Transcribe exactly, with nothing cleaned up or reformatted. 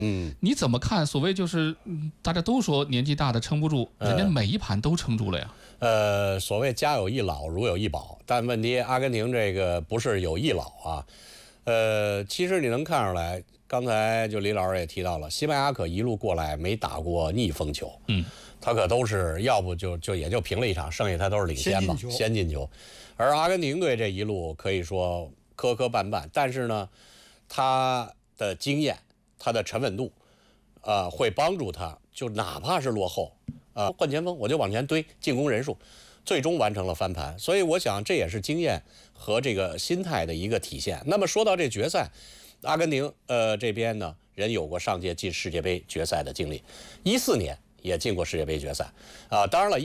嗯， 你怎么看？所谓就是，嗯，大家都说年纪大的撑不住，人家每一盘都撑住了呀。 呃，所谓家有一老，如有一宝，但问题阿根廷这个不是有一老啊。呃，其实你能看出来，刚才就李老师也提到了，西班牙可一路过来没打过逆风球， 嗯， 他可都是要不就就也就平了一场，剩下他都是领先嘛，先进球。而阿根廷队这一路可以说磕磕绊绊，但是呢，他的经验，他的沉稳度，呃，会帮助他，就哪怕是落后，呃，换前锋我就往前堆，进攻人数，最终完成了翻盘。所以我想这也是经验和这个心态的一个体现。那么说到这决赛，阿根廷呃这边呢，人有过上届进世界杯决赛的经历，一四年也进过世界杯决赛啊、呃，当然了。